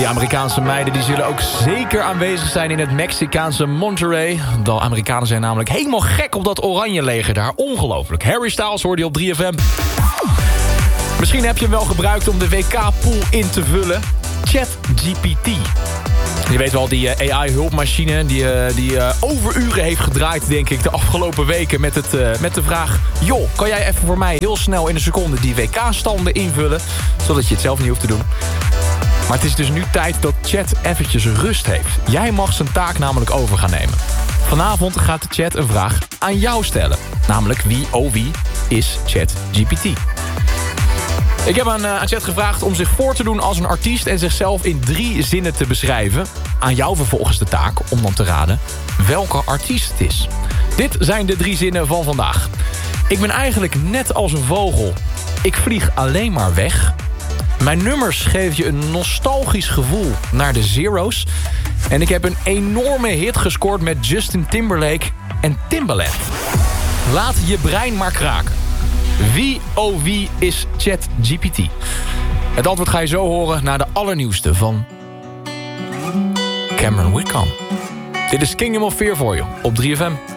Die Amerikaanse meiden die zullen ook zeker aanwezig zijn in het Mexicaanse Monterrey. De Amerikanen zijn namelijk helemaal gek op dat oranje leger daar. Ongelooflijk. Harry Styles hoorde je op 3FM. Misschien heb je hem wel gebruikt om de WK-pool in te vullen. ChatGPT. Je weet wel, die AI-hulpmachine die overuren heeft gedraaid, denk ik, de afgelopen weken met de vraag... joh, kan jij even voor mij heel snel in een seconde die WK-standen invullen, zodat je het zelf niet hoeft te doen? Maar het is dus nu tijd dat Chat eventjes rust heeft. Jij mag zijn taak namelijk over gaan nemen. Vanavond gaat de chat een vraag aan jou stellen. Namelijk wie is ChatGPT? Ik heb aan Chat gevraagd om zich voor te doen als een artiest en zichzelf in 3 zinnen te beschrijven. Aan jou vervolgens de taak om dan te raden welke artiest het is. Dit zijn de 3 zinnen van vandaag. Ik ben eigenlijk net als een vogel. Ik vlieg alleen maar weg. Mijn nummers geven je een nostalgisch gevoel naar de Zero's. En ik heb een enorme hit gescoord met Justin Timberlake en Timbaland. Laat je brein maar kraken. Wie is ChatGPT? Het antwoord ga je zo horen na de allernieuwste van Cameron Whitcomb. Dit is Kingdom of Fear voor je op 3FM.